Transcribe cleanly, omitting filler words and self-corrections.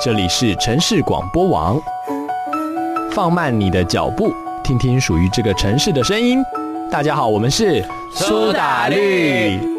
这里是城市广播网，放慢你的脚步，听听属于这个城市的声音。大家好，我们是苏打绿。